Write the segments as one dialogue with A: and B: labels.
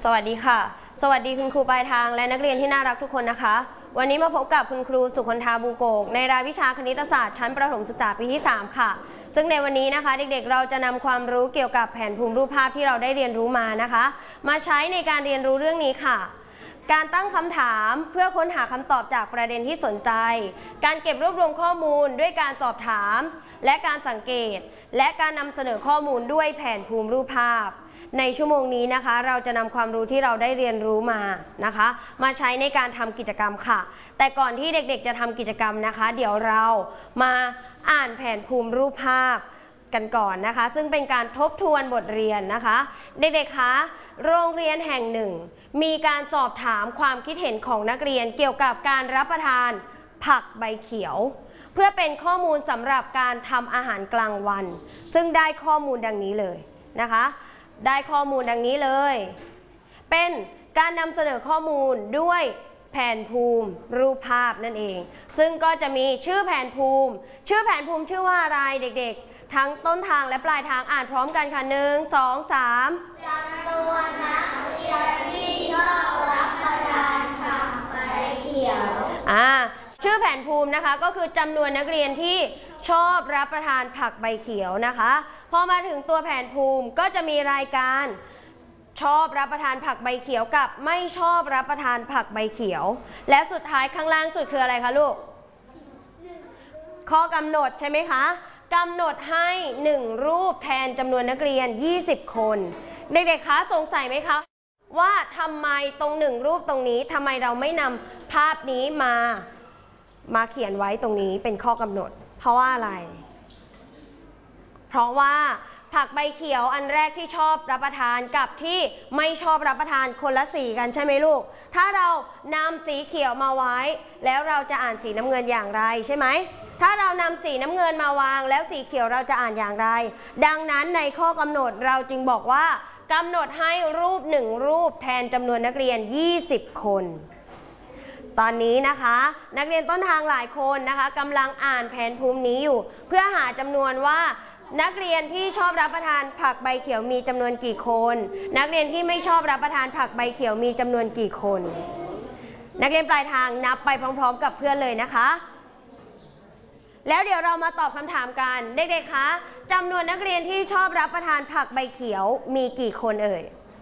A: สวัสดีค่ะสวัสดีคุณครูปลายทางและนักเรียนที่น่ารักทุกคนนะคะวันนี้มาพบกับคุณครูสุคนธาบูโกกในรายวิชาคณิตศาสตร์ชั้นประถมศึกษาปีที่3ค่ะซึ่งในวันนี้นะคะเด็กๆเราจะนำความรู้เกี่ยวกับแผนภูมิรูปภาพที่เราได้เรียนรู้มานะคะมาใช้ในการเรียนรู้เรื่องนี้ค่ะการตั้งคำถามเพื่อค้นหาคำตอบจากประเด็นที่สนใจการเก็บรวบรวมข้อมูลด้วยการสอบถามและการสังเกตและการนำเสนอข้อมูลด้วยแผนภูมิรูปภาพในชั่วโมงนี้นะคะเราจะนำความรู้ที่เราได้เรียนรู้มานะคะมาใช้ในการทำกิจกรรมค่ะแต่ก่อนที่เด็กๆจะทำกิจกรรมนะคะเดี๋ยวเรามาอ่านแผนภูมิรูปภาพกันก่อนนะคะซึ่งเป็นการทบทวนบทเรียนนะคะเด็กๆคะโรงเรียนแห่งหนึ่งมีการสอบถามความคิดเห็นของนักเรียนเกี่ยวกับการรับประทานผักใบเขียวเพื่อเป็นข้อมูลสำหรับการทำอาหารกลางวันซึ่งได้ข้อมูลดังนี้เลยนะคะได้ข้อมูลดังนี้เลยเป็นการนำเสนอข้อมูลด้วยแผนภูมิรูปภาพนั่นเองซึ่งก็จะมีชื่อแผนภูมิชื่อแผนภูมิชื่อว่าอะไรเด็กๆทั้งต้นทางและปลายทางอ่านพร้อมกันค่ะ1 2 3จำนวนนักเรียนที่ชอบรับประทานผักใบเขียวชื่อแผนภูมินะคะก็คือจำนวนนักเรียนที่ชอบรับประทานผักใบเขียวนะคะพอมาถึงตัวแผนภูมิก็จะมีรายการชอบรับประทานผักใบเขียวกับไม่ชอบรับประทานผักใบเขียวและสุดท้ายข้างล่างสุดคืออะไรคะลูกข้อกำหนดใช่ไหมคะกำหนดให้1รูปแทนจำนวนนักเรียน20คนเด็กๆคะสงสัยไหมคะว่าทำไมตรง1รูปตรงนี้ทำไมเราไม่นำภาพนี้มาเขียนไว้ตรงนี้เป็นข้อกำหนดเพราะว่าอะไรเพราะว่าผักใบเขียวอันแรกที่ชอบรับประทานกับที่ไม่ชอบรับประทานคนละสีกันใช่ไหมลูกถ้าเรานำสีเขียวมาไว้แล้วเราจะอ่านสีน้ำเงินอย่างไรใช่ไหมถ้าเรานำสีน้ำเงินมาวางแล้วสีเขียวเราจะอ่านอย่างไรดังนั้นในข้อกำหนดเราจึงบอกว่ากำหนดให้รูป1รูปแทนจำนวนนักเรียน20คนตอนนี้นะคะนักเรียนต้นทางหลายคนนะคะกำลังอ่านแผนภูมินี้อยู่เพื่อหาจำนวนว่านักเรียนที่ชอบรับประทานผักใบเขียวมีจำนวนกี่คนนักเรียนที่ไม่ชอบรับประทานผักใบเขียวมีจำนวนกี่คนนักเรียนปลายทางนับไปพร้อมๆกับเพื่อนเลยนะคะแล้วเดี๋ยวเรามาตอบคำถามกันเด็กๆคะจำนวนนักเรียนที่ชอบรับประทานผักใบเขียวมีกี่คนเอ่ย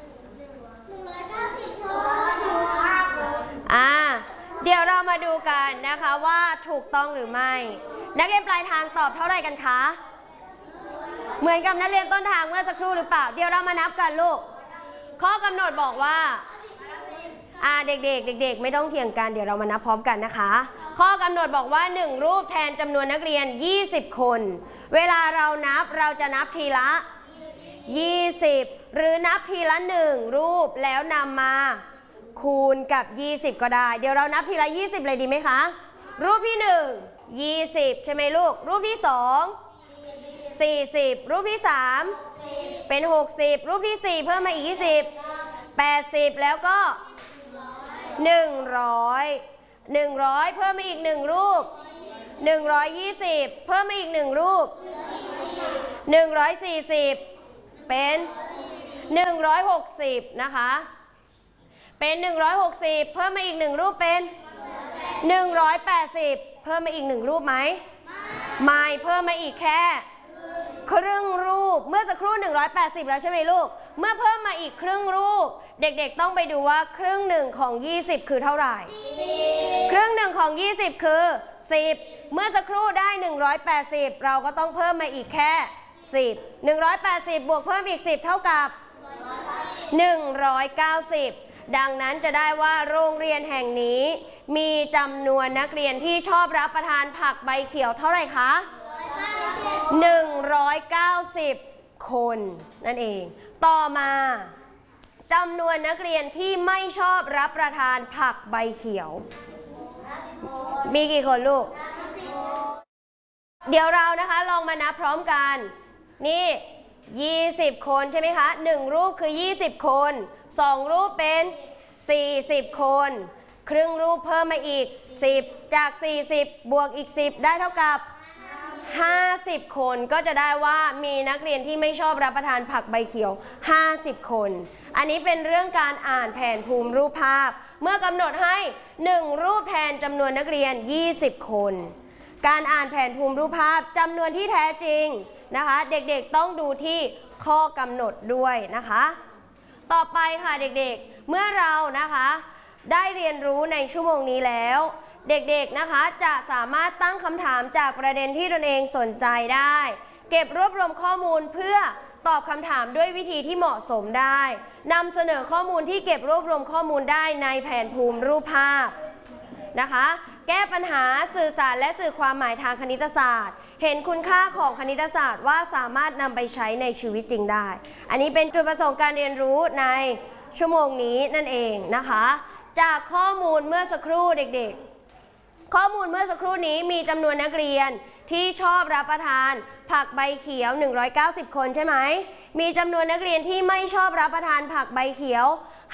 A: 190 คนเดี๋ยวเรามาดูกันนะคะว่าถูกต้องหรือไม่นักเรียนปลายทางตอบเท่าไหร่กันคะเหมือนกับนักเรียนต้นทางเมื่อสักครู่หรือเปล่าเดี๋ยวเรามานับกันลูกข้อกำหนดบอกว่าเด็กๆไม่ต้องเถียงกันเดี๋ยวเรามานับพร้อมกันนะคะข้อกำหนดบอกว่า1รูปแทนจำนวนนักเรียน20คนเวลาเรานับเราจะนับทีละ20หรือนับทีละ1รูปแล้วนำมาคูณกับ20ก็ได้เดี๋ยวเรานับทีละ20เลยดีไหมคะรูปที่1 20ใช่ไหมลูกรูปที่2 40รูปที่3เป็น60รูปที่4เพิ่มมาอีก20 80แล้วก็100เพิ่มมาอีก1รูป120เพิ่มมาอีก1รูป140เป็น160นะคะเป็น160เพิ่มมาอีก1รูปเป็น180เพิ่มมาอีก1รูปไหมไม่เพิ่มมาอีกแค่ครึ่งรูปเมื่อสักครู่180แล้วใช่ไหมลูกเมื่อเพิ่มมาอีกครึ่งรูปเด็กๆต้องไปดูว่าครึ่งหนึ่งของ20คือเท่าไหร่ครึ่งหนึ่งของ20คือ10เมื่อสักครู่ได้180เราก็ต้องเพิ่มมาอีกแค่10 180บวกเพิ่มอีก10เท่ากับ190ดังนั้นจะได้ว่าโรงเรียนแห่งนี้มีจำนวนนักเรียนที่ชอบรับประทานผักใบเขียวเท่าไหร่คะ190คนนั่นเองต่อมาจำนวนนักเรียนที่ไม่ชอบรับประทานผักใบเขียวมีกี่คนลูกเดี๋ยวเรานะคะลองมานับพร้อมกันนี่20คนใช่ไหมคะ1รูปคือ20คน2รูปเป็น40คนครึ่งรูปเพิ่มมาอีก10จาก40บวกอีก10ได้เท่ากับ50คนก็จะได้ว่ามีนักเรียนที่ไม่ชอบรับประทานผักใบเขียว50คนอันนี้เป็นเรื่องการอ่านแผนภูมิรูปภาพเมื่อกำหนดให้1รูปแทนจำนวนนักเรียน20คนการอ่านแผนภูมิรูปภาพจำนวนที่แท้จริงนะคะเด็กๆต้องดูที่ข้อกำหนดด้วยนะคะต่อไปค่ะเด็กๆเมื่อเรานะคะได้เรียนรู้ในชั่วโมงนี้แล้วเด็กๆนะคะจะสามารถตั้งคำถามจากประเด็นที่ตนเองสนใจได้เก็บรวบรวมข้อมูลเพื่อตอบคำถามด้วยวิธีที่เหมาะสมได้นำเสนอข้อมูลที่เก็บรวบรวมข้อมูลได้ในแผนภูมิรูปภาพนะคะแก้ปัญหาสื่อสารและสื่อความหมายทางคณิตศาสตร์เห็นคุณค่าของคณิตศาสตร์ว่าสามารถนำไปใช้ในชีวิตจริงได้อันนี้เป็นจุดประสงค์การเรียนรู้ในชั่วโมงนี้นั่นเองนะคะจากข้อมูลเมื่อสักครู่เด็กๆข้อมูลเมื่อสักครู่นี้มีจำนวนนักเรียนที่ชอบรับประทานผักใบเขียว190คนใช่ไหมมีจำนวนนักเรียนที่ไม่ชอบรับประทานผักใบเขียว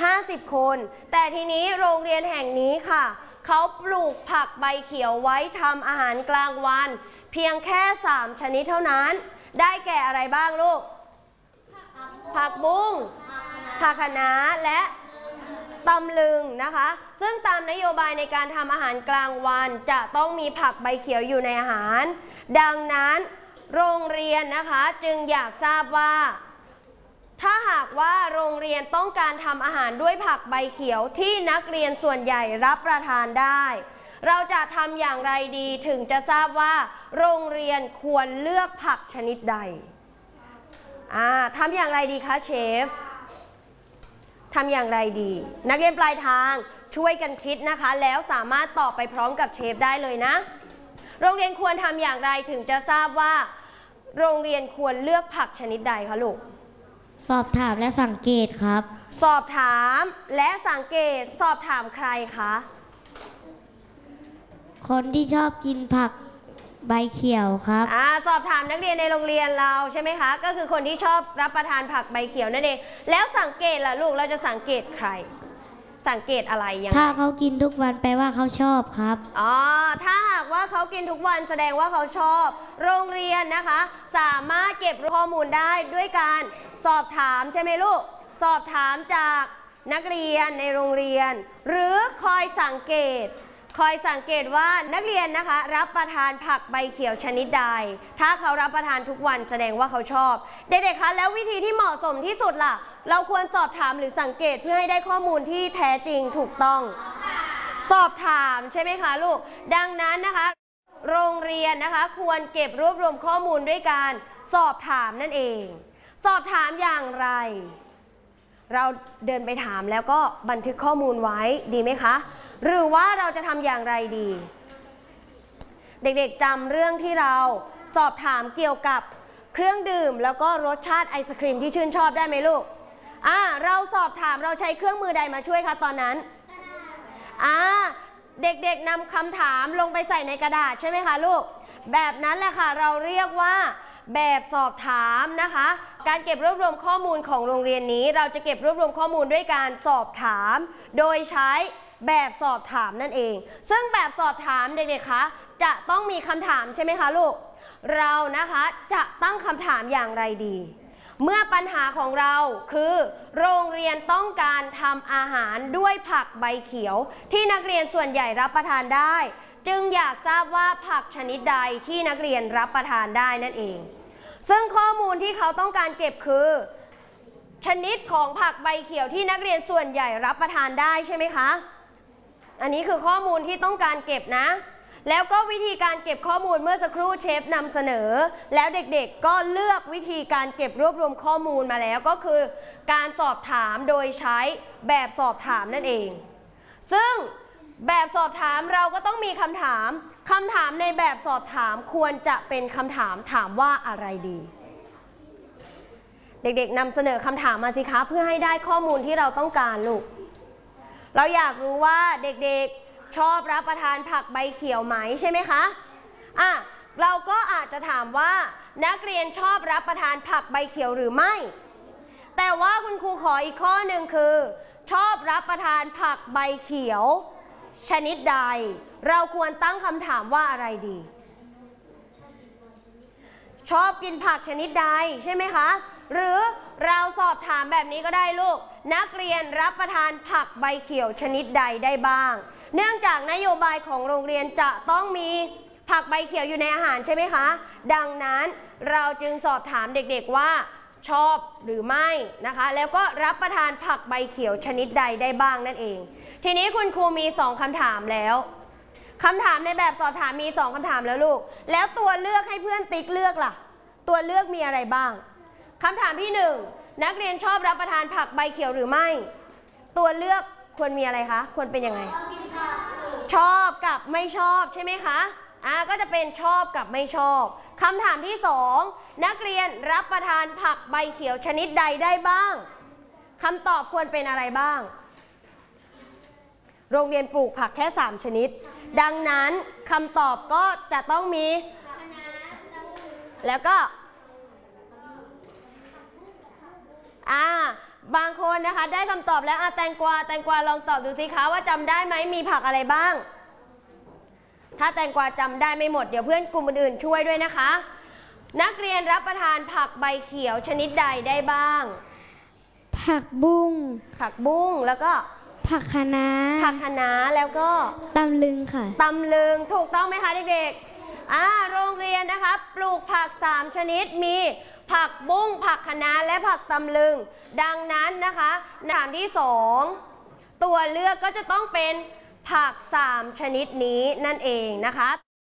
A: 50คนแต่ทีนี้โรงเรียนแห่งนี้ค่ะเขาปลูกผักใบเขียวไว้ทำอาหารกลางวันเพียงแค่3ชนิดเท่านั้นได้แก่อะไรบ้างลูกผักบุ้งผักคะน้าและตำลึงนะคะซึ่งตามนโยบายในการทำอาหารกลางวันจะต้องมีผักใบเขียวอยู่ในอาหารดังนั้นโรงเรียนนะคะจึงอยากทราบว่าถ้าหากว่าโรงเรียนต้องการทำอาหารด้วยผักใบเขียวที่นักเรียนส่วนใหญ่รับประทานได้เราจะทำอย่างไรดีถึงจะทราบว่าโรงเรียนควรเลือกผักชนิดใดทำอย่างไรดีคะเชฟทำอย่างไรดีนักเรียนปลายทางช่วยกันคิดนะคะแล้วสามารถตอบไปพร้อมกับเชฟได้เลยนะโรงเรียนควรทำอย่างไรถึงจะทราบว่าโรงเรียนควรเลือกผักชนิดใดคะลูก
B: สอบถามและสังเกตครับ
A: สอบถามและสังเกตสอบถามใครคะ
B: คนที่ชอบกินผักใบเขียวครับ
A: สอบถามนักเรียนในโรงเรียนเราใช่ไหมคะก็คือคนที่ชอบรับประทานผักใบเขียวนั่นเองแล้วสังเกตล่ะลูกเราจะสังเกตใครสังเกตอะไรยังไง
B: ถ้าเขากินทุกวันแปลว่าเขาชอบครับ
A: ถ้าหากว่าเขากินทุกวันแสดงว่าเขาชอบโรงเรียนนะคะสามารถเก็บข้อมูลได้ด้วยการสอบถามใช่ไหมลูกสอบถามจากนักเรียนในโรงเรียนหรือคอยสังเกตว่านักเรียนนะคะรับประทานผักใบเขียวชนิดใดถ้าเขารับประทานทุกวันแสดงว่าเขาชอบเด็กๆคะแล้ววิธีที่เหมาะสมที่สุดล่ะเราควรสอบถามหรือสังเกตเพื่อให้ได้ข้อมูลที่แท้จริงถูกต้องสอบถามใช่ไหมคะลูกดังนั้นนะคะโรงเรียนนะคะควรเก็บรวบรวมข้อมูลด้วยการสอบถามนั่นเองสอบถามอย่างไรเราเดินไปถามแล้วก็บันทึกข้อมูลไว้ดีไหมคะหรือว่าเราจะทำอย่างไรดีเด็กๆจำเรื่องที่เราสอบถามเกี่ยวกับเครื่องดื่มแล้วก็รสชาติไอศครีมที่ชื่นชอบได้ไหมลูกเราสอบถามเราใช้เครื่องมือใดมาช่วยคะตอนนั้นเด็กๆนำคำถามลงไปใส่ในกระดาษใช่ไหมคะลูกแบบนั้นแหละค่ะเราเรียกว่าแบบสอบถามนะคะการเก็บรวบรวมข้อมูลของโรงเรียนนี้เราจะเก็บรวบรวมข้อมูลด้วยการสอบถามโดยใช้แบบสอบถามนั่นเองซึ่งแบบสอบถามเด็กๆคะจะต้องมีคำถามใช่ไหมคะลูกเรานะคะจะตั้งคำถามอย่างไรดีเมื่อปัญหาของเราคือโรงเรียนต้องการทำอาหารด้วยผักใบเขียวที่นักเรียนส่วนใหญ่รับประทานได้จึงอยากทราบว่าผักชนิดใดที่นักเรียนรับประทานได้นั่นเองซึ่งข้อมูลที่เขาต้องการเก็บคือชนิดของผักใบเขียวที่นักเรียนส่วนใหญ่รับประทานได้ใช่ไหมคะอันนี้คือข้อมูลที่ต้องการเก็บนะแล้วก็วิธีการเก็บข้อมูลเมื่อสักครู่เชฟนำเสนอแล้วเด็กๆก็เลือกวิธีการเก็บรวบรวมข้อมูลมาแล้วก็คือการสอบถามโดยใช้แบบสอบถามนั่นเองซึ่งแบบสอบถามเราก็ต้องมีคำถามในแบบสอบถามควรจะเป็นคำถามว่าอะไรดีเด็กๆนำเสนอคำถามมาสิคะเพื่อให้ได้ข้อมูลที่เราต้องการลูกเราอยากรู้ว่าเด็กๆชอบรับประทานผักใบเขียวไหมใช่ไหมคะเราก็อาจจะถามว่านักเรียนชอบรับประทานผักใบเขียวหรือไม่แต่ว่าคุณครูขออีกข้อหนึ่งคือชอบรับประทานผักใบเขียวชนิดใดเราควรตั้งคำถามว่าอะไรดีชอบกินผักชนิดใดใช่ไหมคะหรือเราสอบถามแบบนี้ก็ได้ลูกนักเรียนรับประทานผักใบเขียวชนิดใดได้บ้าง เนื่องจากนโยบายของโรงเรียนจะต้องมีผักใบเขียวอยู่ในอาหารใช่ไหมคะดังนั้นเราจึงสอบถามเด็กๆว่าชอบหรือไม่นะคะแล้วก็รับประทานผักใบเขียวชนิดใดได้บ้างนั่นเองทีนี้คุณครูมี2คำถามแล้วคำถามในแบบสอบถามมี2คำถามแล้วลูกแล้วตัวเลือกให้เพื่อนติ๊กเลือกล่ะตัวเลือกมีอะไรบ้างคำถามที่1นักเรียนชอบรับประทานผักใบเขียวหรือไม่ตัวเลือกควรมีอะไรคะควรเป็นยังไงชอบกับไม่ชอบใช่ไหมคะก็จะเป็นชอบกับไม่ชอบคำถามที่2นักเรียนรับประทานผักใบเขียวชนิดใดได้บ้างคำตอบควรเป็นอะไรบ้างโรงเรียนปลูกผักแค่3ชนิดดังนั้นคำตอบก็จะต้องมีแล้วก็บางคนนะคะได้คำตอบแล้วแตงกวาลองตอบดูสิคะว่าจำได้ไหมมีผักอะไรบ้างถ้าแตงกวาจำได้ไม่หมดเดี๋ยวเพื่อนกลุ่มอื่นๆช่วยด้วยนะคะนักเรียนรับประทานผักใบเขียวชนิดใดได้บ้าง
B: ผักบุ้ง
A: แล้วก็
B: ผักคะน้า
A: แล้วก็
B: ตำลึงค่ะ
A: ตำลึงถูกต้องไหมคะเด็กๆโรงเรียนนะคะปลูกผัก3ชนิดมีผักบุ้งผักคะน้าและผักตำลึงดังนั้นนะคะคำถามที่2ตัวเลือกก็จะต้องเป็นผัก3ชนิดนี้นั่นเองนะคะ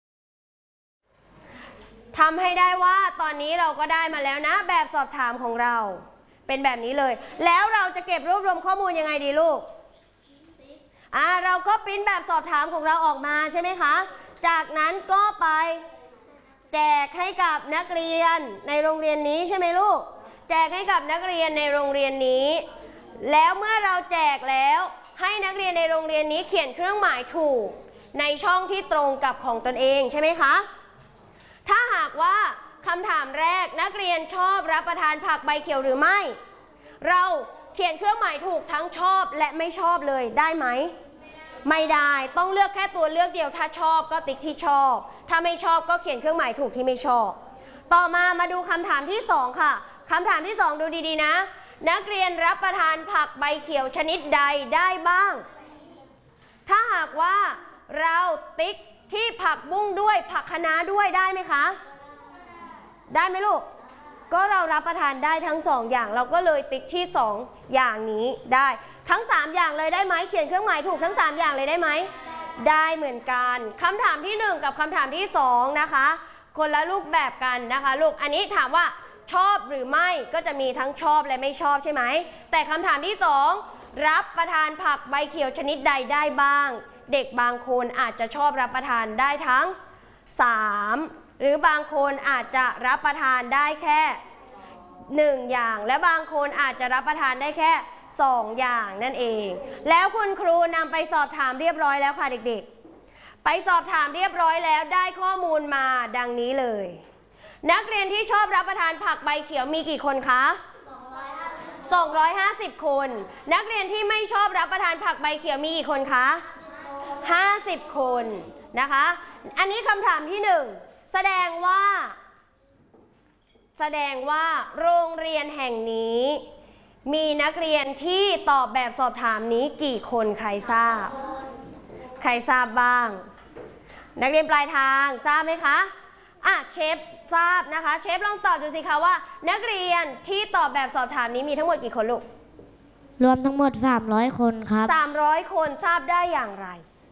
A: ทำให้ได้ว่าตอนนี้เราก็ได้มาแล้วนะแบบสอบถามของเราเป็นแบบนี้เลยแล้วเราจะเก็บรวบรวมข้อมูลยังไงดีลูกเราก็ปริ้นแบบสอบถามของเราออกมาใช่ไหมคะจากนั้นก็ไปแจกให้กับนักเรียนในโรงเรียนนี้ใช่ไหมลูกแจกให้กับนักเรียนในโรงเรียนนี้แล้วเมื่อเราแจกแล้วให้นักเรียนในโรงเรียนนี้เขียนเครื่องหมายถูกในช่องที่ตรงกับของตนเองใช่ไหมคะถ้าหากว่าคำถามแรกนักเรียนชอบรับประทานผักใบเขียวหรือไม่เราเขียนเครื่องหมายถูกทั้งชอบและไม่ชอบเลยได้ไหมไม่ได้ต้องเลือกแค่ตัวเลือกเดียวถ้าชอบก็ติ๊กที่ชอบถ้าไม่ชอบก็เขียนเครื่องหมายถูกที่ไม่ชอบต่อมาดูคำถามที่2ค่ะคำถามที่2ดูดีๆนะนักเรียนรับประทานผักใบเขียวชนิดใดได้บ้างถ้าหากว่าเราติ๊กที่ผักบุ้งด้วยผักคะน้าด้วยได้ไหมคะได้ไหมลูกก็เรารับประทานได้ทั้ง2อย่างเราก็เลยติ๊กที่2อย่างนี้ได้ทั้ง3อย่างเลยได้ไหมเขียนเครื่องหมายถูกทั้ง3อย่างเลยได้ไหมได้เหมือนกันคำถามที่1กับคำถามที่2นะคะคนละรูปแบบกันนะคะลูกอันนี้ถามว่าชอบหรือไม่ก็จะมีทั้งชอบและไม่ชอบใช่ไหมแต่คำถามที่2รับประทานผักใบเขียวชนิดใดได้บ้างเด็กบางคนอาจจะชอบรับประทานได้ทั้ง3หรือบางคนอาจจะรับประทานได้แค่1อย่างและบางคนอาจจะรับประทานได้แค่2อย่างนั่นเองแล้วคุณครูนำไปสอบถามเรียบร้อยแล้วค่ะเด็กๆไปสอบถามเรียบร้อยแล้วได้ข้อมูลมาดังนี้เลยนักเรียนที่ชอบรับประทานผักใบเขียวมีกี่คนคะ250 คนนักเรียนที่ไม่ชอบรับประทานผักใบเขียวมีกี่คนคะ50 คนนะคะอันนี้คำถามที่1แสดงว่าโรงเรียนแห่งนี้มีนักเรียนที่ตอบแบบสอบถามนี้กี่คนใครทราบบ้างนักเรียนปลายทางทราบไหมคะเชฟทราบนะคะเชฟลองตอบดูสิคะว่านักเรียนที่ตอบแบบสอบถามนี้มีทั้งหมดกี่คนลูก
B: รวมทั้งหมด300คนครับ
A: 300คนทราบได้อย่างไร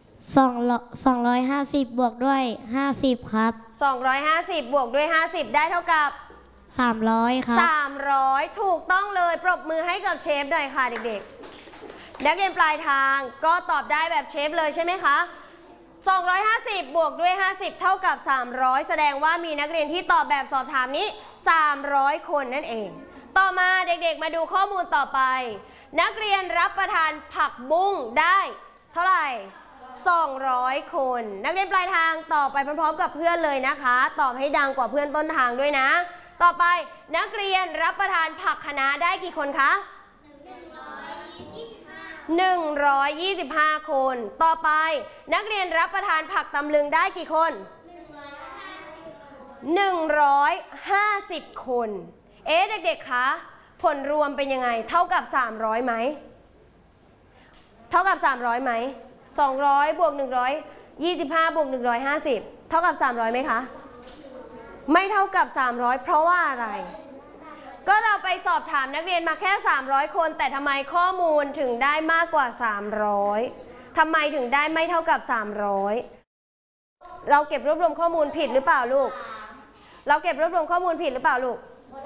B: 250บวกด้วย50ครับ
A: 250บวกด้วย50ได้เท่ากับ
B: 300ครับ
A: 300ถูกต้องเลยปรบมือให้กับเชฟหน่อยค่ะเด็กๆนักเรียนปลายทางก็ตอบได้แบบเชฟเลยใช่ไหมคะ250บวกด้วย50เท่ากับ300แสดงว่ามีนักเรียนที่ตอบแบบสอบถามนี้300คนนั่นเองต่อมาเด็กๆมาดูข้อมูลต่อไปนักเรียนรับประทานผักบุ้งได้เท่าไหร่200คนนักเรียนปลายทางตอบไปพร้อมๆกับเพื่อนเลยนะคะตอบให้ดังกว่าเพื่อนต้นทางด้วยนะต่อไปนักเรียนรับประทานผักคะน้าได้กี่คนคะ125คนต่อไปนักเรียนรับประทานผักตำลึงได้กี่คน150คนเด็กๆคะผลรวมเป็นยังไงเท่ากับ300ไหมเท่ากับ300ไหม200บวก125บวก150เท่ากับ300ไหมคะไม่เท่ากับ300เพราะว่าอะไรก็เราไปสอบถามนักเรียนมาแค่300คนแต่ทำไมข้อมูลถึงได้มากกว่า300ทำไมถึงได้ไม่เท่ากับ300เราเก็บรวบรวมข้อมูลผิดหรือเปล่าลูกเราเก็บรวบรวมข้อมูลผิดหรือเปล่าลูก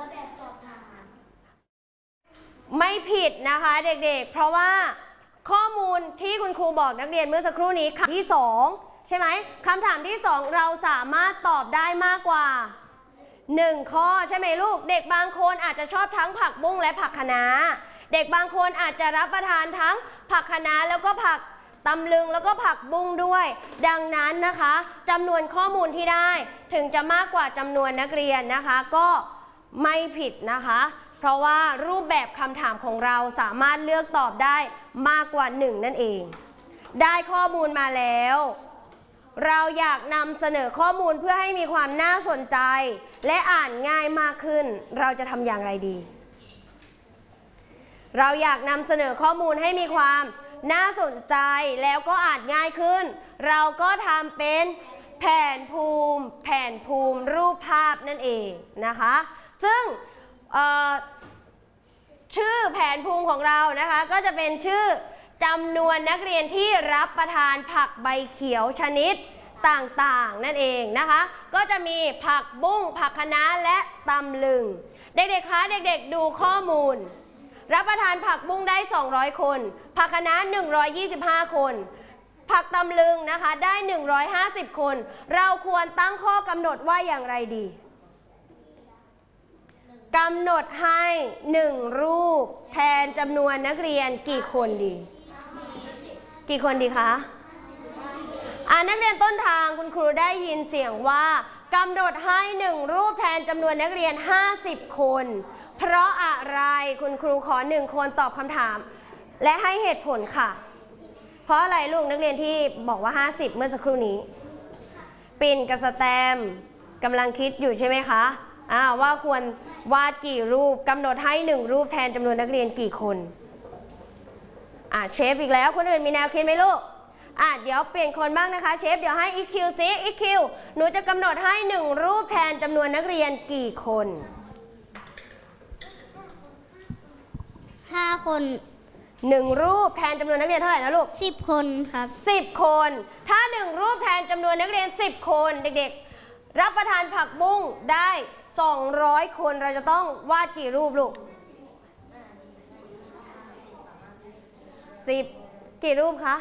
A: ไม่ผิดนะคะเด็กๆเพราะว่าข้อมูลที่คุณครูบอกนักเรียนเมื่อสักครู่นี้คำที่2ใช่ไหมคำถามที่2เราสามารถตอบได้มากกว่า1ข้อใช่ไหมลูกเด็กบางคนอาจจะชอบทั้งผักบุ้งและผักคะน้าเด็กบางคนอาจจะรับประทานทั้งผักคะน้าแล้วก็ผักตำลึงแล้วก็ผักบุ้งด้วยดังนั้นนะคะจำนวนข้อมูลที่ได้ถึงจะมากกว่าจำนวนนักเรียนนะคะก็ไม่ผิดนะคะเพราะว่ารูปแบบคำถามของเราสามารถเลือกตอบได้มากกว่า1นั่นเองได้ข้อมูลมาแล้วเราอยากนำเสนอข้อมูลเพื่อให้มีความน่าสนใจและอ่านง่ายมากขึ้นเราจะทำอย่างไรดีเราอยากนำเสนอข้อมูลให้มีความน่าสนใจแล้วก็อ่านง่ายขึ้นเราก็ทำเป็นแผนภูมิรูปภาพนั่นเองนะคะซึ่งชื่อแผนภูมิของเรานะคะก็จะเป็นชื่อจำนวนนักเรียนที่รับประทานผักใบเขียวชนิดต่างๆนั่นเองนะคะก็จะมีผักบุ้งผักคะน้าและตำลึงเด็กๆคะเด็กๆดูข้อมูลรับประทานผักบุ้งได้200คนผักคะน้า125คนผักตำลึงนะคะได้150คนเราควรตั้งข้อกำหนดว่าอย่างไรดีกำหนดให้1รูปแทนจำนวนนักเรียนกี่คนดีกี่คนดีคะนักเรียนต้นทางคุณครูได้ยินเสียงว่ากำหนดให้1รูปแทนจำนวนนักเรียน50คนเพราะอะไรคุณครูขอ1คนตอบคำถามและให้เหตุผลค่ะเพราะอะไรลูกนักเรียนที่บอกว่า50เมื่อสักครู่นี้ปิ่นกับสแตมกำลังคิดอยู่ใช่ไหมคะว่าควรวาดกี่รูปกำหนดให้1รูปแทนจำนวนนักเรียนกี่คนเชฟอีกแล้วคนอื่นมีแนวคิดไหมลูกเดี๋ยวเปลี่ยนคนบ้างนะคะเชฟเดี๋ยวให้ EQ ซิ EQ หนูจะกำหนดให้1รูปแทนจำนวนนักเรียนกี่คน
B: 5คน
A: 1รูปแทนจำนวนนักเรียนเท่าไหร่นะลูก
B: 10คนครับ
A: 10คนถ้า1รูปแทนจำนวนนักเรียน10คนเด็กๆรับประทานผักบุ้งได้200คนเราจะต้องวาดกี่รูปลูก10กี่รูปคะ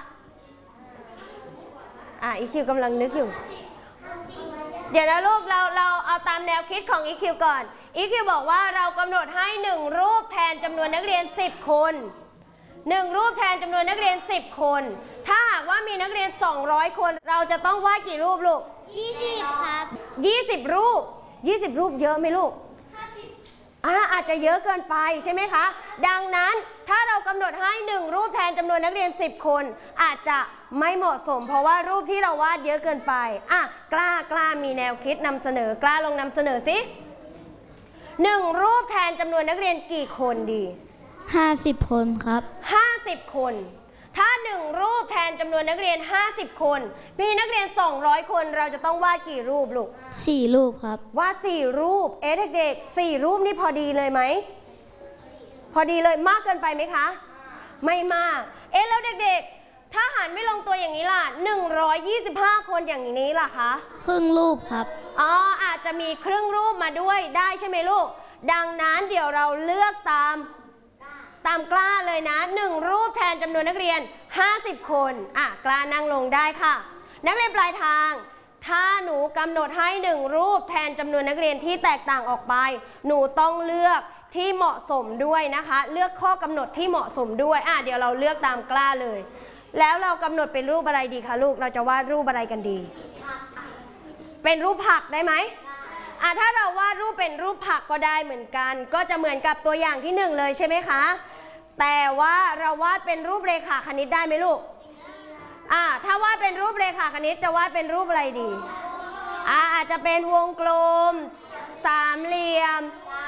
A: EQ กำลังนึกอยู่เดี๋ยวนะลูกเราเอาตามแนวคิดของ EQ ก่อน EQ บอกว่าเรากำหนดให้1รูปแทนจำนวนนักเรียน10คน1รูปแทนจำนวนนักเรียน10คนถ้าหากว่ามีนักเรียน200คนเราจะต้องวาดกี่รูปลูก
B: 20ครับ
A: 20รูป20รูปเยอะไหมลูกอาจจะเยอะเกินไปใช่ไหมคะดังนั้นถ้าเรากำหนดให้1รูปแทนจำนวนนักเรียน10คนอาจจะไม่เหมาะสมเพราะว่ารูปที่เราวาดเยอะเกินไปกล้ามีแนวคิดนำเสนอกล้าลองนำเสนอสิ1รูปแทนจำนวนนักเรียนกี่คนดี
B: 50คนครับ
A: 50คนถ้า1รูปแทนจำนวนนักเรียน50คนมีนักเรียน200คนเราจะต้องวาดกี่รูปลูก
B: 4รูปครับ
A: วาด4รูปเด็กๆ4รูปนี่พอดีเลยไหมพอดีเลยมากเกินไปไหมคะไม่มากแล้วเด็กๆถ้าหารไม่ลงตัวอย่างนี้ล่ะ125คนอย่างนี้ล่ะคะ
B: ครึ่งรูปครับ
A: อาจจะมีครึ่งรูปมาด้วยได้ใช่ไหมลูกดังนั้นเดี๋ยวเราเลือกตามกล้าเลยนะ1รูปแทนจำนวนนักเรียน50คนกล้านั่งลงได้ค่ะนักเรียนปลายทางถ้าหนูกำหนดให้1รูปแทนจำนวนนักเรียนที่แตกต่างออกไปหนูต้องเลือกที่เหมาะสมด้วยนะคะเลือกข้อกำหนดที่เหมาะสมด้วยเดี๋ยวเราเลือกตามกล้าเลยแล้วเรากำหนดเป็นรูปอะไรดีคะลูกเราจะวาดรูปอะไรกันดีเป็นรูปผักได้ไหมถ้าเราวาดรูปเป็นรูปผักก็ได้เหมือนกันก็จะเหมือนกับตัวอย่างที่1เลยใช่ไหมคะแต่ว่าเราวาดเป็นรูปเรขาคณิตได้ไหมลูกถ้าวาดเป็นรูปเรขาคณิตจะวาดเป็นรูปอะไรดีอาจจะเป็นวงกลมสามเหลี่ยม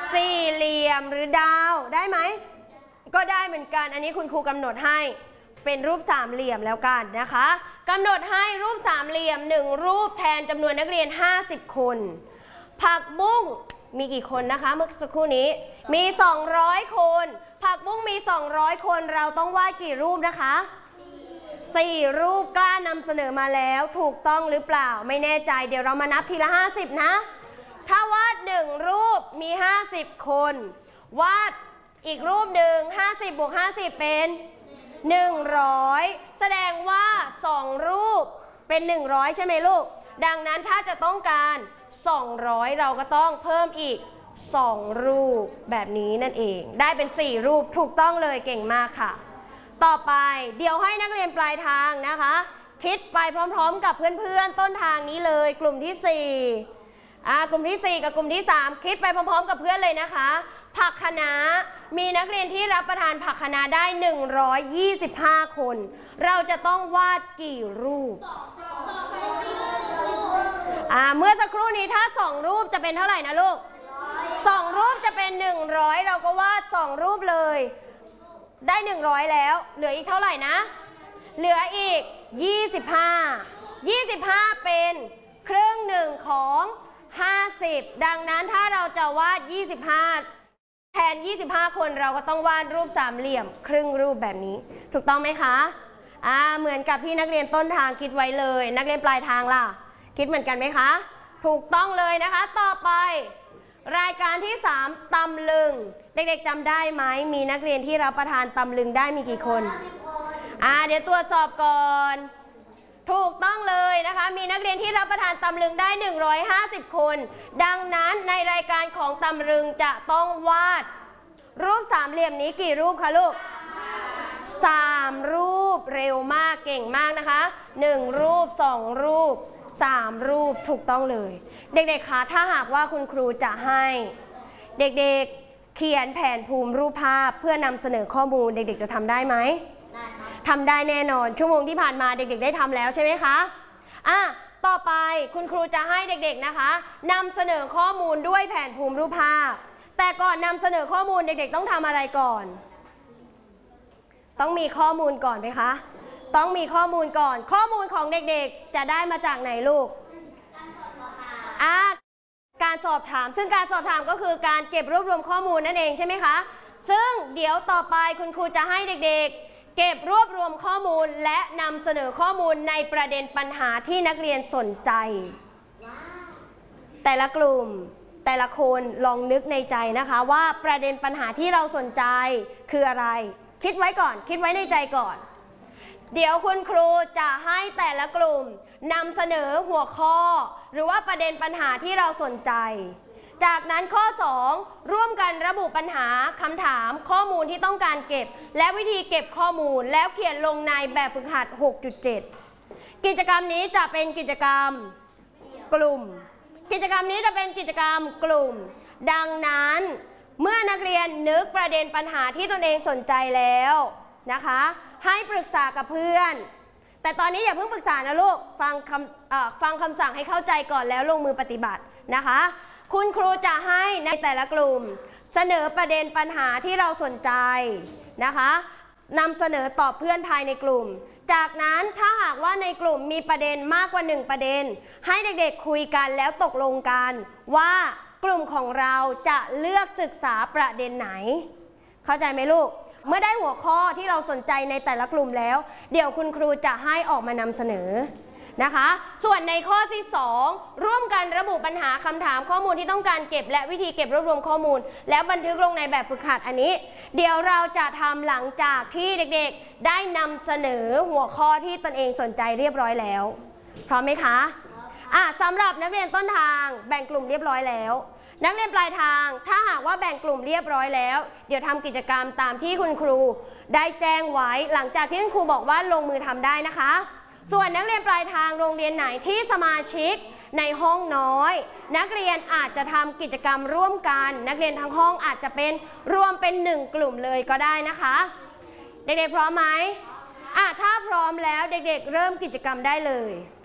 A: สี่เหลี่ยมหรือดาวได้ไหมก็ได้เหมือนกันอันนี้คุณครูกำหนดให้เป็นรูปสามเหลี่ยมแล้วกันนะคะกำหนดให้รูปสามเหลี่ยม1รูปแทนจำนวนนักเรียน50คนผักบุ้งมีกี่คนนะคะเมื่อสักครู่นี้มี200คนผักบุ้งมี200คนเราต้องวาดกี่รูปนะคะ4รูปกล้านำเสนอมาแล้วถูกต้องหรือเปล่าไม่แน่ใจเดี๋ยวเรามานับทีละ50นะถ้าวาด1รูปมี50คนวาดอีกรูปหนึ่ง50บวก50เป็น100แสดงว่า2รูปเป็น100ใช่ไหมลูกดังนั้นถ้าจะต้องการ200เราก็ต้องเพิ่มอีก2รูปแบบนี้นั่นเองได้เป็น4รูปถูกต้องเลยเก่งมากค่ะต่อไปเดี๋ยวให้นักเรียนปลายทางนะคะคิดไปพร้อมๆกับเพื่อนๆต้นทางนี้เลยกลุ่มที่4กลุ่มที่4กับกลุ่มที่3คิดไปพร้อมๆกับเพื่อนเลยนะคะผักคะน้ามีนักเรียนที่รับประทานผักคะน้าได้125คนเราจะต้องวาดกี่รูปเมื่อสักครู่นี้ถ้า2รูปจะเป็นเท่าไหร่นะลูก2รูปจะเป็น100เราก็วาด2รูปเลยได้100แล้วเหลืออีกเท่าไหร่นะเหลืออีก25เป็นครึ่งหนึ่งของ50ดังนั้นถ้าเราจะวาด25แทน25คนเราก็ต้องวาดรูปสามเหลี่ยมครึ่งรูปแบบนี้ถูกต้องไหมคะเหมือนกับที่นักเรียนต้นทางคิดไว้เลยนักเรียนปลายทางล่ะคิดเหมือนกันไหมคะถูกต้องเลยนะคะต่อไปรายการที่3ตำลึงเด็กๆจำได้ไหมมีนักเรียนที่รับประทานตำลึงได้มีกี่คนเดี๋ยวตรวจสอบก่อนถูกต้องเลยนะคะมีนักเรียนที่รับประทานตำลึงได้150คนดังนั้นในรายการของตำลึงจะต้องวาดรูปสามเหลี่ยมนี้กี่รูปคะลูก3รูปเร็วมากเก่งมากนะคะ1รูป2รูป3รูปถูกต้องเลยเด็กๆคะถ้าหากว่าคุณครูจะให้เด็กๆเขียนแผนภูมิรูปภาพเพื่อนำเสนอข้อมูลเด็กๆจะทำได้ไหมทำได้แน่นอนชั่วโมงที่ผ่านมาเด็กๆได้ทำแล้วใช่ไหมคะต่อไปคุณครูจะให้เด็กๆนะคะนำเสนอข้อมูลด้วยแผนภูมิรูปภาพแต่ก่อนนำเสนอข้อมูลเด็กๆต้องทำอะไรก่อนต้องมีข้อมูลก่อนไหมคะต้องมีข้อมูลก่อนข้อมูลของเด็กๆจะได้มาจากไหนลูกการสอบถามซึ่งการสอบถามก็คือการเก็บรวบรวมข้อมูลนั่นเองใช่ไหมคะซึ่งเดี๋ยวต่อไปคุณครูจะให้เด็กๆเก็บรวบรวมข้อมูลและนำเสนอข้อมูลในประเด็นปัญหาที่นักเรียนสนใจแต่ละกลุ่มแต่ละคนลองนึกในใจนะคะว่าประเด็นปัญหาที่เราสนใจคืออะไรคิดไว้ก่อนคิดไว้ในใจก่อนเดี๋ยวคุณครูจะให้แต่ละกลุ่มนำเสนอหัวข้อหรือว่าประเด็นปัญหาที่เราสนใจจากนั้นข้อ2ร่วมกันระบุปัญหาคำถามข้อมูลที่ต้องการเก็บและวิธีเก็บข้อมูลแล้วเขียนลงในแบบฝึกหัด 6.7 กิจกรรมนี้จะเป็นกิจกรรมกลุ่มดังนั้นเมื่อนักเรียนนึกประเด็นปัญหาที่ตนเองสนใจแล้วนะคะให้ปรึกษากับเพื่อนแต่ตอนนี้อย่าเพิ่งปรึกษานะลูกฟังคำสั่งให้เข้าใจก่อนแล้วลงมือปฏิบัตินะคะคุณครูจะให้ในแต่ละกลุ่มเสนอประเด็นปัญหาที่เราสนใจนะคะนำเสนอตอบเพื่อนภายในกลุ่มจากนั้นถ้าหากว่าในกลุ่มมีประเด็นมากกว่า1ประเด็นให้เด็กๆคุยกันแล้วตกลงกันว่ากลุ่มของเราจะเลือกศึกษาประเด็นไหนเข้าใจไหมลูกเมื่อได้หัวข้อที่เราสนใจในแต่ละกลุ่มแล้วเดี๋ยวคุณครูจะให้ออกมานำเสนอนะคะส่วนในข้อที่2ร่วมกันระบุปัญหาคำถามข้อมูลที่ต้องการเก็บและวิธีเก็บรวบรวมข้อมูลแล้วบันทึกลงในแบบฝึกหัดอันนี้เดี๋ยวเราจะทำหลังจากที่เด็กๆได้นำเสนอหัวข้อที่ตนเองสนใจเรียบร้อยแล้วพร้อมไหมคะสำหรับนักเรียนต้นทางแบ่งกลุ่มเรียบร้อยแล้วนักเรียนปลายทางถ้าหากว่าแบ่งกลุ่มเรียบร้อยแล้วเดี๋ยวทำกิจกรรมตามที่คุณครูได้แจ้งไว้หลังจากที่คุณครูบอกว่าลงมือทำได้นะคะส่วนนักเรียนปลายทางโรงเรียนไหนที่สมาชิกในห้องน้อยนักเรียนอาจจะทำกิจกรรมร่วมกันนักเรียนทั้งห้องอาจจะเป็นรวมเป็น1กลุ่มเลยก็ได้นะคะเด็กๆพร้อมไหมถ้าพร้อมแล้วเด็กๆเริ่มกิจกรรมได้เลย